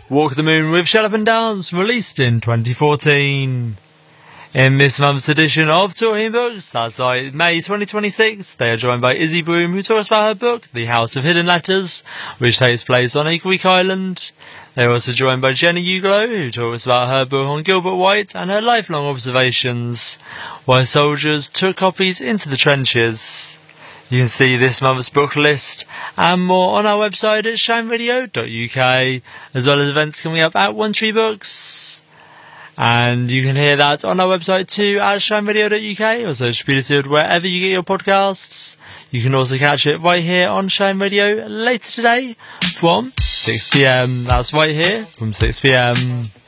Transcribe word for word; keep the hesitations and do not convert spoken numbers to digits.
Walk the Moon with Shut Up and Dance, released in twenty fourteen. In this month's edition of Talking Books, that's right, May twenty twenty-six, they are joined by Izzy Broom, who talks about her book, The House of Hidden Letters, which takes place on a Greek island. They are also joined by Jenny Uglow, who talks about her book on Gilbert White and her lifelong observations, why soldiers took copies into the trenches. You can see this month's book list and more on our website at shine radio dot U K, as well as events coming up at One Tree Books. And you can hear that on our website too at shine radio dot U K, also distributed wherever you get your podcasts. You can also catch it right here on Shine Radio later today from six p m. That's right here from six p m.